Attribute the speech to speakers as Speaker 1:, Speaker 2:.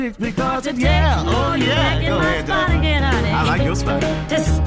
Speaker 1: Because it, yeah, oh yeah, go ahead.
Speaker 2: Again, honey.
Speaker 1: I like your spot.
Speaker 2: Just